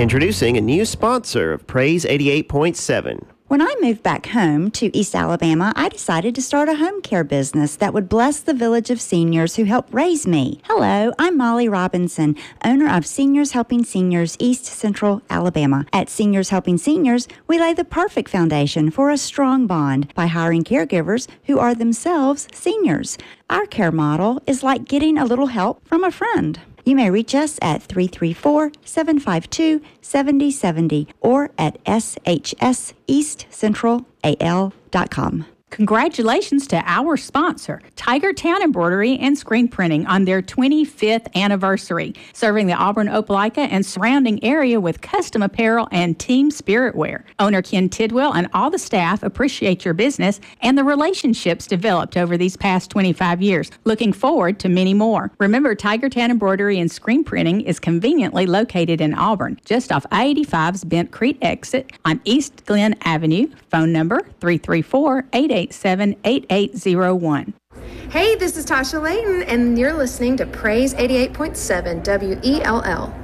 Introducing a new sponsor of Praise 88.7. When I moved back home to East Alabama, I decided to start a home care business that would bless the village of seniors who helped raise me. Hello, I'm Molly Robinson, owner of Seniors Helping Seniors East Central Alabama. At Seniors Helping Seniors, we lay the perfect foundation for a strong bond by hiring caregivers who are themselves seniors. Our care model is like getting a little help from a friend. You may reach us at 334-752-7070 or at shseastcentralall.com. Congratulations to our sponsor, Tiger Town Embroidery and Screen Printing, on their 25th anniversary, serving the Auburn, Opelika, and surrounding area with custom apparel and team spirit wear. Owner Ken Tidwell and all the staff appreciate your business and the relationships developed over these past 25 years. Looking forward to many more. Remember, Tiger Town Embroidery and Screen Printing is conveniently located in Auburn, just off I-85's Bent Creek exit on East Glen Avenue. Phone number 334-887-8801. Hey, this is Tasha Layton, and you're listening to Praise 88.7 WELL.